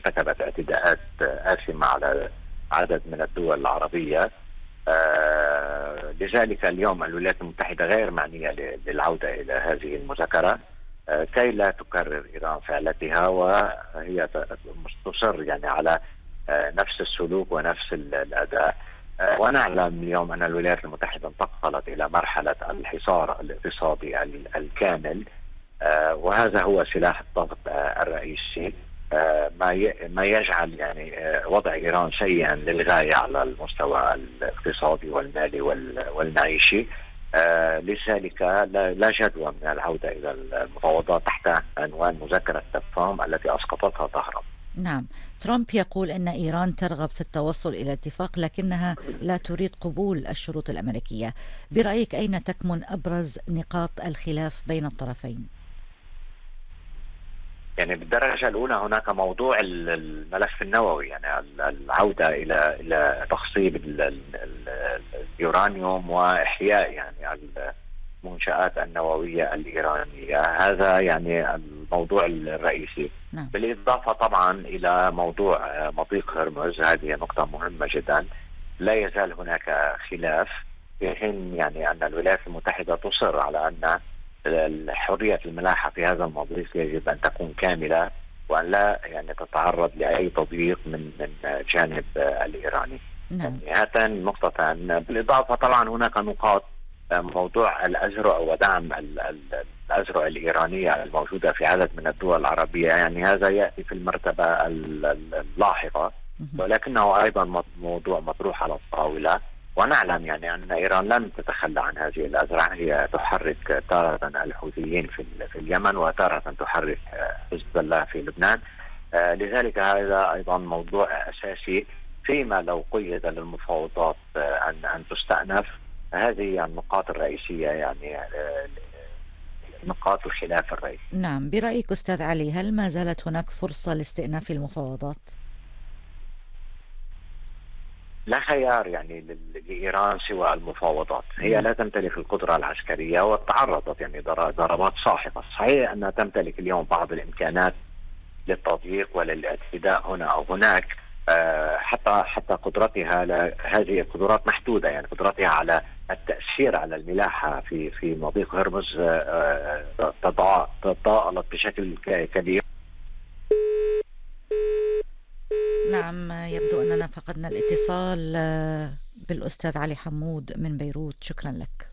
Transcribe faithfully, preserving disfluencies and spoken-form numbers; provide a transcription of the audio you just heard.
ارتكبت اعتداءات آثمة على عدد من الدول العربية. آه لذلك اليوم الولايات المتحدة غير معنية للعودة إلى هذه المذكرة آه كي لا تكرر إيران فعلتها، وهي تصر يعني على آه نفس السلوك ونفس الأداء. آه ونعلم اليوم أن الولايات المتحدة انتقلت إلى مرحلة الحصار الاقتصادي الكامل، آه وهذا هو سلاح الضغط آه الرئيسي، آه ما ما يجعل يعني آه وضع إيران سيئا للغاية على المستوى الاقتصادي والمالي والمعيشي. آه لذلك لا, لا جدوى من العودة إلى المفاوضات تحت عنوان مذكرة تفاهم التي أسقطتها طهران. نعم، ترامب يقول أن إيران ترغب في التوصل إلى اتفاق لكنها لا تريد قبول الشروط الأمريكية. برأيك أين تكمن أبرز نقاط الخلاف بين الطرفين؟ يعني بالدرجة الأولى هناك موضوع الملف النووي، يعني العودة إلى إلى تخصيب اليورانيوم وإحياء يعني المنشآت النووية الإيرانية، هذا يعني الموضوع الرئيسي. نعم. بالإضافة طبعا إلى موضوع مضيق هرمز، هذه نقطة مهمة جدا. لا يزال هناك خلاف في حين يعني أن الولايات المتحدة تصر على أن حرية الملاحة في هذا المضيق يجب أن تكون كاملة وأن لا يعني تتعرض لأي تضييق من من جانب الإيراني. نعم. يعني هاتان النقطتان. بالإضافة طبعا هناك نقاط موضوع الأزرع ودعم الأزرع الإيرانية الموجودة في عدد من الدول العربية، يعني هذا يأتي في المرتبة اللاحقة، ولكنه أيضا موضوع مطروح على الطاولة. ونعلم يعني أن إيران لن تتخلى عن هذه الأزرع، هي تحرك تارة الحوثيين في في اليمن وتارة تحرك حزب الله في لبنان. آه لذلك هذا أيضا موضوع أساسي فيما لو قيد للمفاوضات آه أن أن تستأنف. هذه النقاط الرئيسية يعني آه نقاط الخلاف الرئيسي. نعم، برأيك أستاذ علي، هل ما زالت هناك فرصة لاستئناف المفاوضات؟ لا خيار يعني لإيران سوى المفاوضات. هي لا تمتلك القدرة العسكرية وتعرضت يعني ضربات ساحقة. صحيح أنها تمتلك اليوم بعض الإمكانات للتضييق وللاعتداء هنا أو هناك، آه حتى حتى قدرتها هذه القدرات محدودة، يعني قدرتها على التأثير على الملاحة في في مضيق هرمز آه تضاءلت بشكل كبير. نعم، يبدو أننا فقدنا الاتصال بالأستاذ علي حمود من بيروت. شكرا لك.